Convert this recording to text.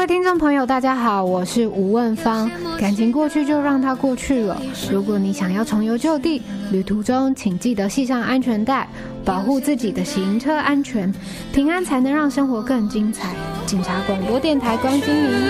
位听众朋友，大家好，我是吴问芳。感情过去就让它过去了。如果你想要重游旧地，旅途中请记得系上安全带，保护自己的行车安全，平安才能让生活更精彩。警察广播电台关心您。